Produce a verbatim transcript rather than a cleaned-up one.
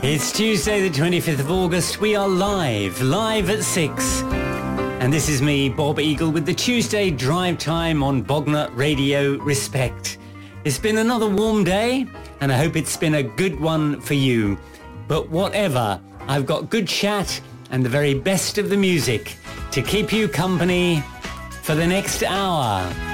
It's Tuesday the twenty-fifth of August. We are live, live at six. And this is me, Bob Eagle, with the Tuesday drive time on Bognor Radio Respect. It's been another warm day, and I hope it's been a good one for you. But whatever, I've got good chat and the very best of the music to keep you company for the next hour.